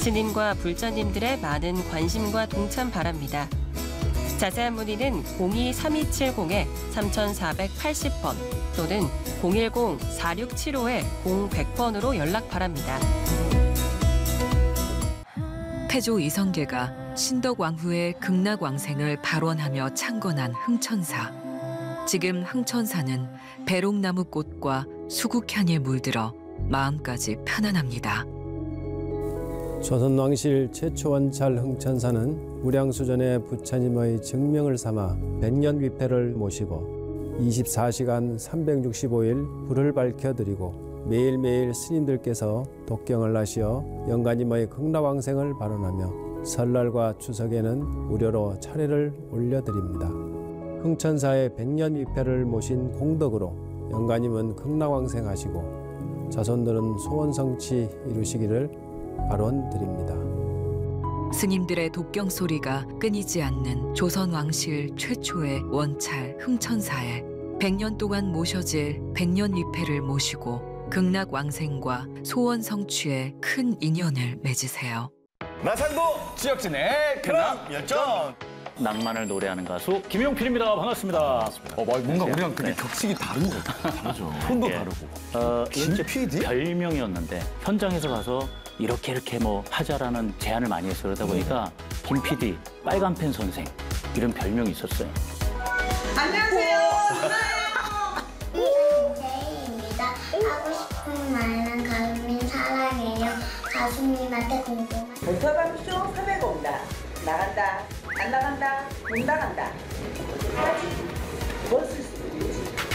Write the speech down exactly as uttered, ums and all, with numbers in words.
스님과 불자님들의 많은 관심과 동참 바랍니다. 자세한 문의는 공이 삼이칠공 삼사팔십 번 또는 공일공 사육칠오 공백 번으로 연락 바랍니다. 태조 이성계가 신덕왕후의 극락왕생을 발원하며 창건한 흥천사. 지금 흥천사는 배롱나무 꽃과 수국향에 물들어 마음까지 편안합니다. 조선왕실 최초 원찰 흥천사는 무량수전의 부처님의 증명을 삼아 백년 위패를 모시고 이십사 시간 삼백육십오 일 불을 밝혀드리고 매일매일 스님들께서 독경을 하시어 영가님의 극락왕생을 발언하며 설날과 추석에는 무료로 차례를 올려드립니다. 흥천사의 백년 위패를 모신 공덕으로 영가님은 극락왕생하시고 자손들은 소원성취 이루시기를 발언드립니다. 스님들의 독경 소리가 끊이지 않는 조선왕실 최초의 원찰 흥천사에 백 년 동안 모셔질 백년 위패를 모시고 극락왕생과 소원 성취에 큰 인연을 맺으세요. 마산도 지역진의 근황 열정. 낭만을 노래하는 가수 김용필입니다. 반갑습니다. 어, 뭔가 우리랑 되게 네. 격식이 다른 것 같아요. 다르죠. 톤도 예. 다르고. 어, 김 이제 피디? 별명이었는데 현장에서 가서 이렇게 이렇게 뭐 하자라는 제안을 많이 해서 그러다 보니까 김 피디, 빨간 펜 선생 이런 별명이 있었어요. 안녕하세요. 제이입니다. 하고 싶은 말은 가수님 사랑해요. 가수님한테 궁금한. 모터밤쇼 섭외가 온다. 나간다. 안 나간다. 못 나간다. 어디까지? 뭘 쓸